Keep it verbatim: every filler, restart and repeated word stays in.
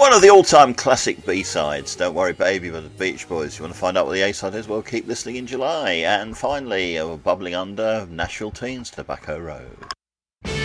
One of the all-time classic B-sides, Don't Worry Baby by the Beach Boys. If you want to find out what the A-side is, well, keep listening in July. And finally, uh, bubbling under, Nashville Teens, Tobacco Road.